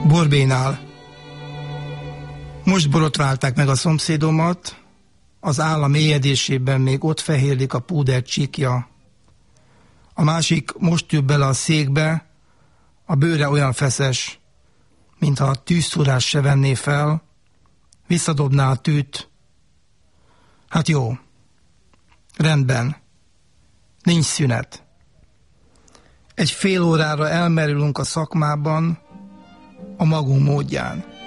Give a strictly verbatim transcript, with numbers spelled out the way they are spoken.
Borbénál. Most borotválták meg a szomszédomat, az álla mélyedésében még ott fehérlik a púder csíkja. A másik most ül bele a székbe, a bőre olyan feszes, mintha a tűzszúrás se venné fel, visszadobná a tűt. Hát jó, rendben, nincs szünet. Egy fél órára elmerülünk a szakmában, a magunk módján.